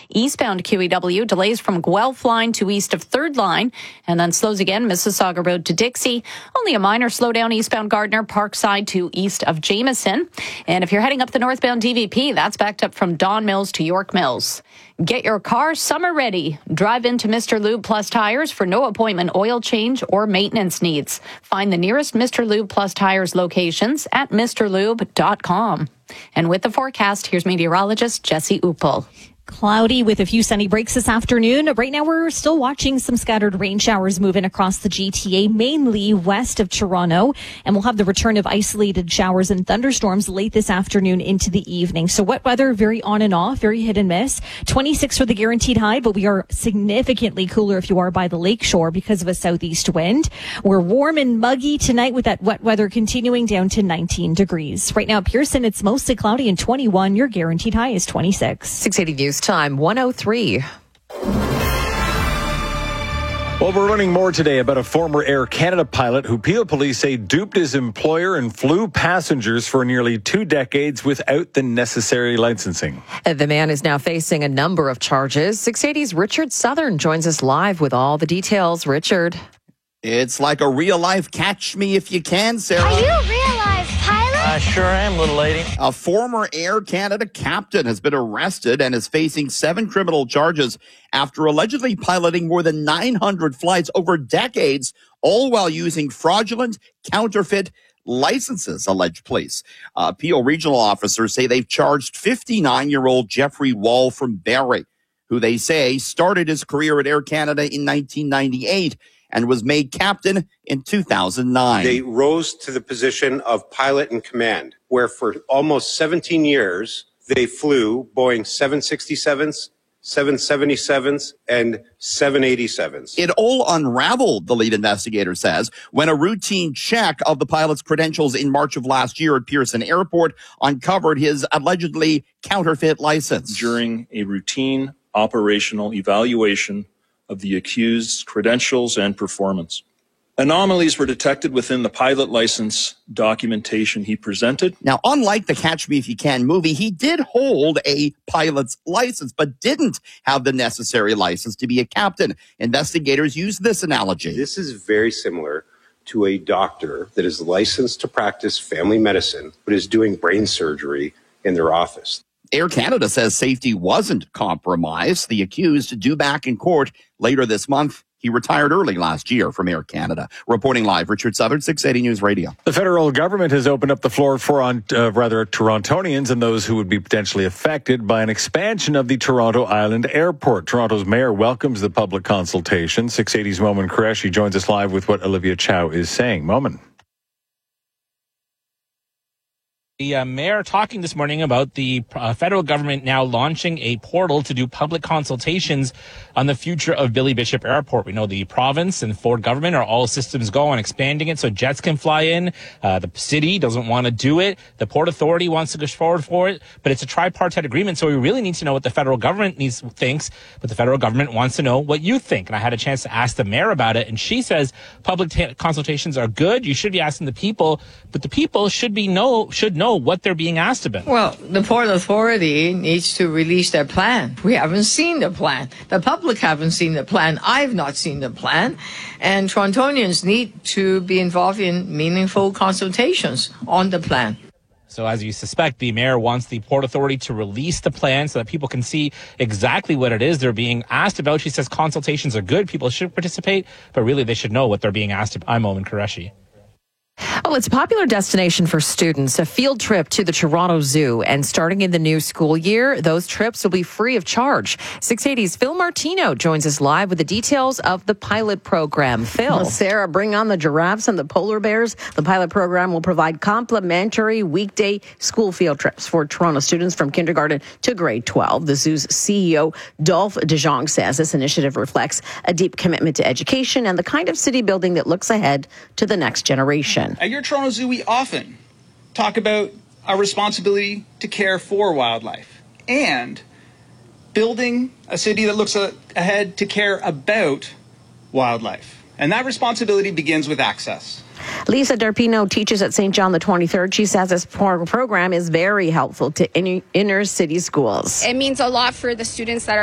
Eastbound QEW delays from Guelph line to east of 3rd line and then slows again Mississauga Road to Dixie. Only a minor slowdown eastbound Gardner Parkside to east of Jameson. And if you're heading up the northbound DVP, that's backed up from Don Mills to York Mills. Get your car summer ready. Drive into Mr. Lube Plus Tires for no appointment oil change or maintenance needs. Find the nearest Mr. Lube Plus Tires locations at mrlube.com. And with the forecast, here's meteorologist Jesse Uppel. Cloudy with a few sunny breaks this afternoon. Right now, we're still watching some scattered rain showers moving across the GTA, mainly west of Toronto. And we'll have the return of isolated showers and thunderstorms late this afternoon into the evening. So wet weather, very on and off, very hit and miss. 26 for the guaranteed high, but we are significantly cooler if you are by the lakeshore because of a southeast wind. We're warm and muggy tonight with that wet weather continuing down to 19 degrees. Right now, Pearson, it's mostly cloudy and 21. Your guaranteed high is 26. 680 News Time, 103. Well, we're learning more today about a former Air Canada pilot who Peel police say duped his employer and flew passengers for nearly 2 decades without the necessary licensing. The man is now facing a number of charges. 680's Richard Southern joins us live with all the details. Richard. It's like a real-life Catch Me If You Can, Sarah. Are you a real-life pilot? I sure am, little lady. A former Air Canada captain has been arrested and is facing 7 criminal charges after allegedly piloting more than 900 flights over decades, all while using fraudulent, counterfeit licenses, alleged police. Peel regional officers say they've charged 59-year-old Jeffrey Wall from Barrie, who they say started his career at Air Canada in 1998 and was made captain in 2009. They rose to the position of pilot in command, where for almost 17 years, they flew Boeing 767s, 777s, and 787s. It all unraveled, the lead investigator says, when a routine check of the pilot's credentials in March of last year at Pearson Airport uncovered his allegedly counterfeit license. During a routine operational evaluation of the accused's credentials and performance, anomalies were detected within the pilot license documentation he presented. Now, unlike the Catch Me If You Can movie, he did hold a pilot's license, but didn't have the necessary license to be a captain. Investigators use this analogy. This is very similar to a doctor that is licensed to practice family medicine, but is doing brain surgery in their office. Air Canada says safety wasn't compromised. The accused due back in court later this month. He retired early last year from Air Canada. Reporting live, Richard Southern, 680 News Radio. The federal government has opened up the floor for Torontonians and those who would be potentially affected by an expansion of the Toronto Island Airport. Toronto's mayor welcomes the public consultation. 680's Momin Qureshi joins us live with what Olivia Chow is saying. Momin. The mayor talking this morning about the federal government now launching a portal to do public consultations on the future of Billy Bishop Airport. We know the province and Ford government are all systems go on expanding it so jets can fly in. The city doesn't want to do it. The Port Authority wants to go forward for it, but it's a tripartite agreement. So we really need to know what the federal government thinks, but the federal government wants to know what you think. And I had a chance to ask the mayor about it, and she says public consultations are good. You should be asking the people, but the people should know what they're being asked about. Well, the Port Authority needs to release their plan. We haven't seen the plan. The public haven't seen the plan. I've not seen the plan. And Torontonians need to be involved in meaningful consultations on the plan. So as you suspect, the mayor wants the Port Authority to release the plan so that people can see exactly what it is they're being asked about. She says consultations are good. People should participate, but really they should know what they're being asked about. I'm Momin Qureshi. Well, it's a popular destination for students, a field trip to the Toronto Zoo. And starting in the new school year, those trips will be free of charge. 680's Phil Martino joins us live with the details of the pilot program. Phil. Well, Sarah, bring on the giraffes and the polar bears. The pilot program will provide complimentary weekday school field trips for Toronto students from kindergarten to grade 12. The zoo's CEO, Dolph DeJong, says this initiative reflects a deep commitment to education and the kind of city building that looks ahead to the next generation. At your Toronto Zoo, we often talk about our responsibility to care for wildlife and building a city that looks ahead to care about wildlife. And that responsibility begins with access. Lisa Darpino teaches at St. John the 23rd. She says this program is very helpful to inner city schools. It means a lot for the students that are